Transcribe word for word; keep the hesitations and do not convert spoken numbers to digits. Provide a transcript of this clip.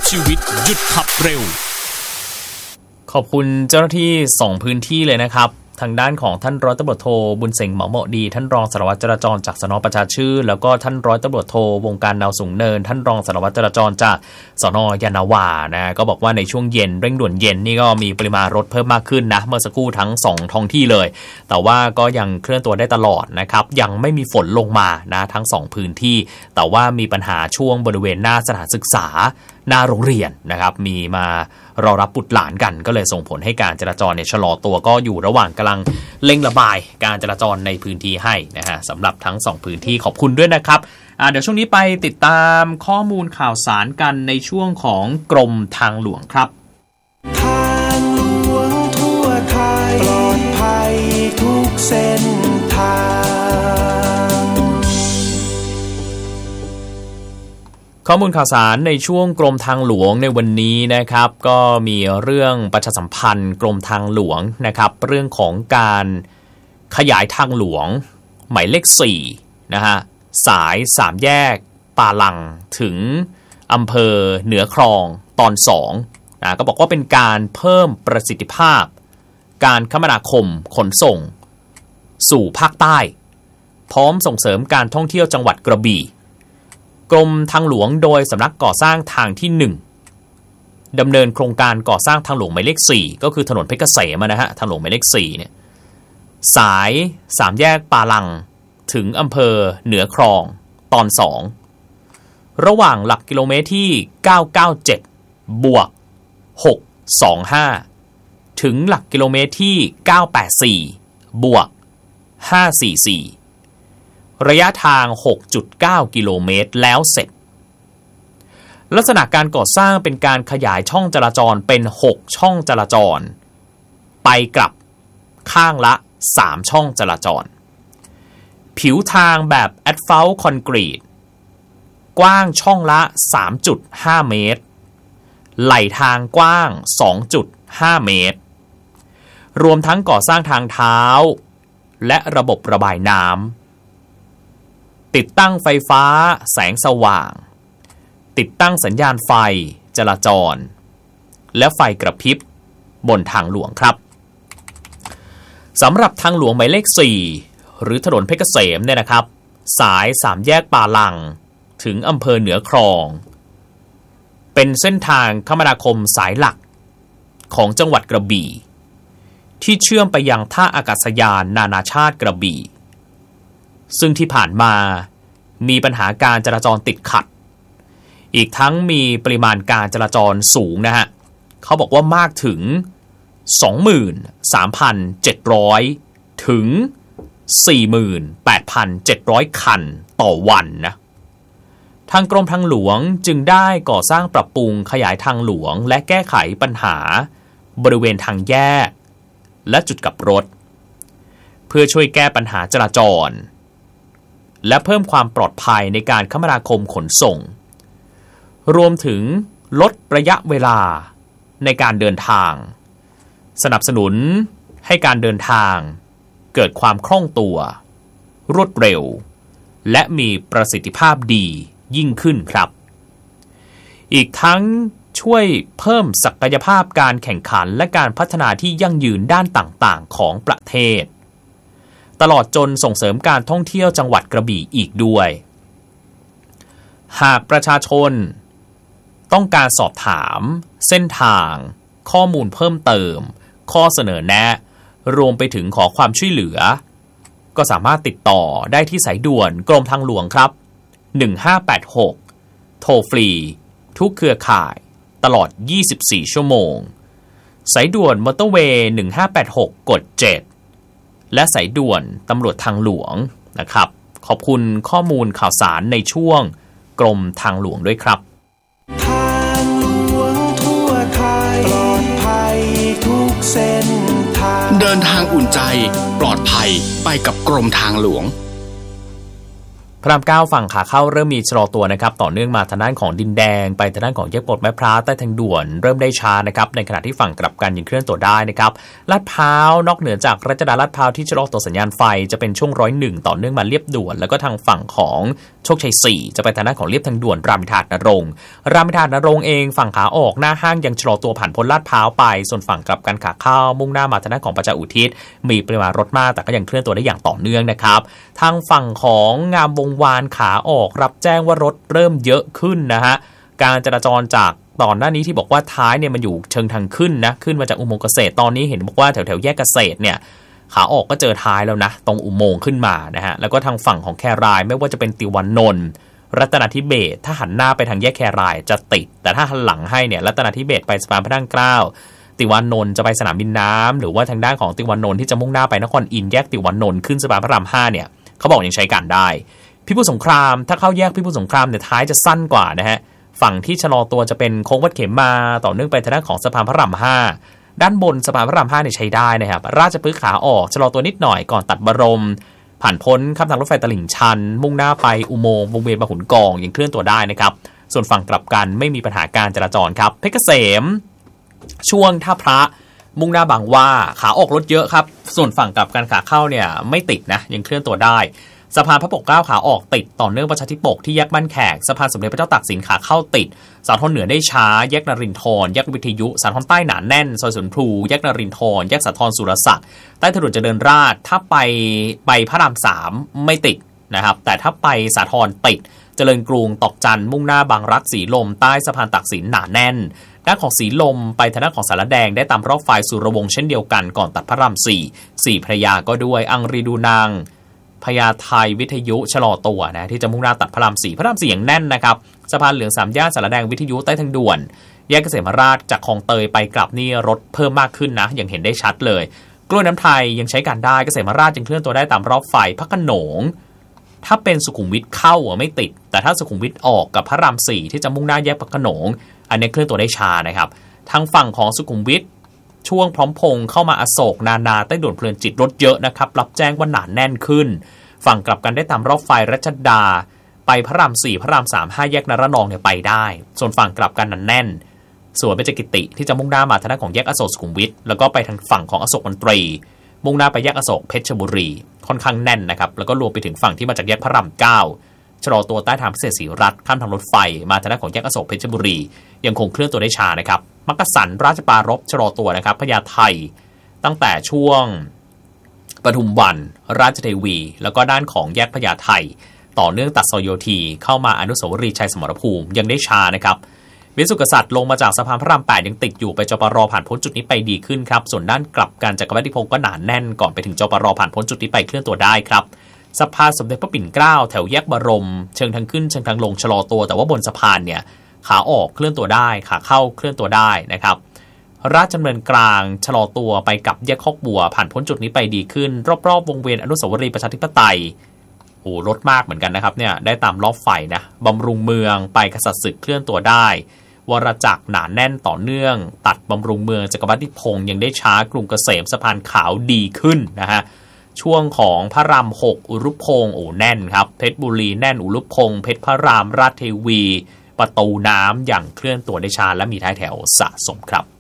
ชีวิตหยุดขับเร็วขอบคุณเจ้าหน้าที่สองพื้นที่เลยนะครับทางด้านของท่านร้อยตำรวจโทบุญเสงเหมาเหมาะดีท่านรองสารวัตรจราจรจากสน.ประชาชื่นแล้วก็ท่านร้อยตำรวจโทวงการดาวสูงเนินท่านรองสารวัตรจราจรจากสน.ยานนาวานะก็บอกว่าในช่วงเย็นเร่งด่วนเย็นนี่ก็มีปริมาณรถเพิ่มมากขึ้นนะเมื่อสักครู่ทั้งสองท้องที่เลยแต่ว่าก็ยังเคลื่อนตัวได้ตลอดนะครับยังไม่มีฝนลงมานะทั้งสองพื้นที่แต่ว่ามีปัญหาช่วงบริเวณหน้าสถานศึกษาหน้าโรงเรียนนะครับมีมารอรับบุตรหลานกันก็เลยส่งผลให้การจราจรเนี่ยชะลอตัวก็อยู่ระหว่างกำลังเร่งระบายการจราจรในพื้นที่ให้นะฮะสำหรับทั้งสองพื้นที่ขอบคุณด้วยนะครับเดี๋ยวช่วงนี้ไปติดตามข้อมูลข่าวสารกันในช่วงของกรมทางหลวงครับทางหลวงทั่วไทยปลอดภัยทุกเส้นทางข้อมูลข่าวสารในช่วงกรมทางหลวงในวันนี้นะครับก็มีเรื่องประชาสัมพันธ์กรมทางหลวงนะครับเรื่องของการขยายทางหลวงหมายเลขสี่นะฮะสายสามแยกปาลังถึงอำเภอเหนือคลองตอนสองนะก็บอกว่าเป็นการเพิ่มประสิทธิภาพการคมนาคมขนส่งสู่ภาคใต้พร้อมส่งเสริมการท่องเที่ยวจังหวัดกระบี่กรมทางหลวงโดยสำนักก่อสร้างทางที่หนึ่งดำเนินโครงการก่อสร้างทางหลวงหมายเลขสี่ก็คือถนนเพชรเกษมนะฮะทางหลวงหมายเลขสี่เนี่ยสายสามแยกปาลังถึงอำเภอเหนือคลองตอนสองระหว่างหลักกิโลเมตรที่เก้าร้อยเก้าสิบเจ็ดบวกหกร้อยยี่สิบห้าถึงหลักกิโลเมตรที่เก้าร้อยแปดสิบสี่บวกห้าร้อยสี่สิบสี่ระยะทาง หกจุดเก้า กิโลเมตรแล้วเสร็จลักษณะการก่อสร้างเป็นการขยายช่องจราจรเป็นหกช่องจราจรไปกลับข้างละสามช่องจราจรผิวทางแบบแอสฟัลต์คอนกรีตกว้างช่องละ สามจุดห้า เมตรไหล่ทางกว้าง สองจุดห้า เมตรรวมทั้งก่อสร้างทางเท้าและระบบระบายน้ำติดตั้งไฟฟ้าแสงสว่างติดตั้งสัญญาณไฟจราจรและไฟกระพริบบนทางหลวงครับสำหรับทางหลวงหมายเลขสี่หรือถนนเพชรเกษมเนี่ยนะครับสายสามแยกปาลังถึงอำเภอเหนือคลองเป็นเส้นทางคมนาคมสายหลักของจังหวัดกระบี่ที่เชื่อมไปยังท่าอากาศยานนานาชาติกระบี่ซึ่งที่ผ่านมามีปัญหาการจราจรติดขัดอีกทั้งมีปริมาณการจราจรสูงนะฮะเขาบอกว่ามากถึง สองหมื่นสามพันเจ็ดร้อย ถึง สี่หมื่นแปดพันเจ็ดร้อย คันต่อวันนะทางกรมทางหลวงจึงได้ก่อสร้างปรับปรุงขยายทางหลวงและแก้ไขปัญหาบริเวณทางแยกและจุดกลับรถเพื่อช่วยแก้ปัญหาจราจรและเพิ่มความปลอดภัยในการคมนาคมขนส่งรวมถึงลดระยะเวลาในการเดินทางสนับสนุนให้การเดินทางเกิดความคล่องตัวรวดเร็วและมีประสิทธิภาพดียิ่งขึ้นครับอีกทั้งช่วยเพิ่มศักยภาพการแข่งขันและการพัฒนาที่ยั่งยืนด้านต่างๆของประเทศตลอดจนส่งเสริมการท่องเที่ยวจังหวัดกระบี่อีกด้วยหากประชาชนต้องการสอบถามเส้นทางข้อมูลเพิ่มเติมข้อเสนอแนะรวมไปถึงขอความช่วยเหลือก็สามารถติดต่อได้ที่สายด่วนกรมทางหลวงครับหนึ่งห้าแปดหกโทรฟรีทุกเครือข่ายตลอดยี่สิบสี่ชั่วโมงสายด่วนมอเตอร์เวย์หนึ่งห้าแปดหกกดเจ็ดและสายด่วนตำรวจทางหลวงนะครับขอบคุณข้อมูลข่าวสารในช่วงกรมทางหลวงด้วยครับทางหลวงทั่วไทยปลอดภัยทุกเส้นทางเดินทางอุ่นใจปลอดภัยไปกับกรมทางหลวงพระรามเก้าฝั่งขาเข้าเริ่มมีชะลอตัวนะครับต่อเนื่องมาทางด้านของดินแดงไปทางด้านของแยกปลดแม่พร้าวใต้ทางด่วนเริ่มได้ช้านะครับในขณะที่ฝั่งกลับกันยังเคลื่อนตัวได้นะครับลาดพร้าวนอกเหนือจากรัชดาลาดพร้าวที่ชะลอตัวสัญญาณไฟจะเป็นช่วงร้อยหนึ่งต่อเนื่องมาเลียบด่วนแล้วก็ทางฝั่งของโชคชัยสี่จะไปทางด้านของเลียบทางด่วนรามอินทรานรงค์รามอินทรานรงค์เองฝั่งขาออกหน้าห้างยังชะลอตัวผ่านพ้นลาดพร้าวไปส่วนฝั่งกลับกันขาเข้ามุ่งหน้ามาทางด้านของประชาอุทิศมีปริมาณรถมากแต่ก็ยังเคลื่อนตัวได้อย่างต่อเนื่องนะครับทางฝั่งของงามวงวานขาออกรับแจ้งว่ารถเริ่มเยอะขึ้นนะฮะการจราจรจากตอนหน้านี้ที่บอกว่าท้ายเนี่ยมันอยู่เชิงทางขึ้นนะขึ้นมาจากอุโมงค์เกษตรตอนนี้เห็นบอกว่าแถวแถวแยกเกษตรเนี่ยขาออกก็เจอท้ายแล้วนะตรงอุโมงค์ขึ้นมานะฮะแล้วก็ทางฝั่งของแครายไม่ว่าจะเป็นติวานนท์รัตนทิเบศถ้าหันหน้าไปทางแยกแครายจะติดแต่ถ้าหันหลังให้เนี่ยรัตนทิเบศไปสะพานพระนั่งเกล้าติวานนท์จะไปสนามบินน้ำหรือว่าทางด้านของติวานนท์ที่จะมุ่งหน้าไปนครอินทร์แยกติวานนท์ขึ้นสะพานพระรามห้าเนี่ยเขาบอกยังใช้การได้พิบูลสงครามถ้าเข้าแยกพิบูลสงครามเนี่ยท้ายจะสั้นกว่านะฮะฝั่งที่ชะลอตัวจะเป็นโค้งวัดเข็มมาต่อเนื่องไปทางด้านของสะพานพระรามห้าด้านบนสะพานพระรามห้าเนี่ยใช้ได้นะครับราชพฤกษ์ขาออกชะลอตัวนิดหน่อยก่อนตัดบรมผ่านพ้นข้ามทางรถไฟตลิ่งชันมุ่งหน้าไปอุโมงค์วงเวียนพหุนกองยังเคลื่อนตัวได้นะครับส่วนฝั่งกลับกันไม่มีปัญหาการจราจรครับเพชรเกษมช่วงท่าพระมุ่งหน้าบางหว่าขาออกรถเยอะครับส่วนฝั่งกลับกันขาเข้าเนี่ยไม่ติดนะยังเคลื่อนตัวได้สะพานพระปกเกล้าขาออกติดต่อเนื่องประชาธิปกที่แยกบ้านแขกสะพานสมเด็จพระเจ้าตากสินขาเข้าติดสาทรเหนือได้ช้าแยกนรินทร์แยกวิทยุสาทรใต้หนาแน่นซอยสวนพลูแยกนรินทร์แยกสาทรสุรศักดิ์ใต้ถนนเจริญราษฎร์ถ้าไปไปพระรามสามไม่ติดนะครับแต่ถ้าไปสาทรติดเจริญกรุงตอกจันมุ่งหน้าบางรักสีลมใต้สะพานตากสินหนาแน่นด้านของสีลมไปทางด้านของสารแดงได้ตามรอบไฟสุรวงศ์เช่นเดียวกันก่อนตัดพระรามสี่สี่พระยาก็ด้วยอังรีดูนางพญาไทวิทยุชะลอตัวนะที่จะมุ่งหน้าตัดพระรามสี่พระรามสี่อย่างแน่นนะครับสะพานเหลืองสามย่านสารแดงวิทยุใต้ทางด่วนแยกเกษมราชจากคลองเตยไปกลับนี่รถเพิ่มมากขึ้นนะอย่างเห็นได้ชัดเลยกล้วยน้ำไทยยังใช้การได้เกษมราชยังเคลื่อนตัวได้ตามรอบไฟพระโขนงถ้าเป็นสุขุมวิทเข้าไม่ติดแต่ถ้าสุขุมวิทออกกับพระรามสี่ที่จะมุ่งหน้าแยกพระโขนงอันนี้เคลื่อนตัวได้ช้านะครับทางฝั่งของสุขุมวิทช่วงพร้อมพงษ์เข้ามาอโศกนานาใต้ด่วนเพลินจิตรถเยอะนะครับรับแจ้งว่าหนาแน่นขึ้นฝั่งกลับกันได้ตามรอบไฟรัชดาไปพระรามสี่พระรามสามห้าแยกนรนองเนี่ยไปได้ส่วนฝั่งกลับกันนั้นแน่นส่วนเบญจกิติที่จะมุ่งหน้ามาทางด้านของแยกอโศกสุขุมวิทแล้วก็ไปทางฝั่งของอโศกมนตรีมุ่งหน้าไปแยกอโศกเพชรบุรีค่อนข้างแน่นนะครับแล้วก็รวมไปถึงฝั่งที่มาจากแยกพระรามเก้าชะลอตัวใต้ทางพิเศษศรีรัตน์ข้ามทางรถไฟมาทางด้านของแยกอโศกเพชรบุรียังคงเคลื่อนตัวได้ช้านะครับมักกะสันราชปรารภชะลอตัวนะครับพญาไทตั้งแต่ช่วงปทุมวันราชเทวีแล้วก็ด้านของแยกพญาไทต่อเนื่องตัดซอยโยธีเข้ามาอนุสาวรีย์ชัยสมรภูมิยังได้ช้านะครับวิสุทธิกษัตริย์ลงมาจากสะพานพระรามแปดยังติดอยู่ไปจปรผ่านพ้นจุดนี้ไปดีขึ้นครับส่วนด้านกลับกันจักรวรรดิพงศ์ก็หนาแน่นก่อนไปถึงจปรผ่านพ้นจุดนี้ไปเคลื่อนตัวได้ครับสะพานสมเด็จพระปิ่นเกล้าแถวแยกบรมเชิงทางขึ้นเชิงทางลงชะลอตัวแต่ว่าบนสะพานเนี่ยขาออกเคลื่อนตัวได้ขาเข้าเคลื่อนตัวได้นะครับราชดำเนินกลางชะลอตัวไปกับแยกคอกบัวผ่านพ้นจุดนี้ไปดีขึ้นรอบๆวงเวียนอนุสาวรีย์ประชาธิปไตยโอ้รถมากเหมือนกันนะครับเนี่ยได้ตามรอบไฟนะบำรุงเมืองไปกษัตริย์ศึกเคลื่อนตัวได้วรจักรหนาแน่นต่อเนื่องตัดบำรุงเมืองจักรวรรดิพงศ์ยังได้ช้ากรุงเกษมสะพานขาวดีขึ้นนะฮะช่วงของพระรามหกอุรุพงศ์โอ้แน่นครับเพชรบุรีแน่นอุรุพงศ์เพชรพระรามราชเทวีประตูน้ำอย่างเคลื่อนตัวได้ช้าและมีท้ายแถวสะสมครับ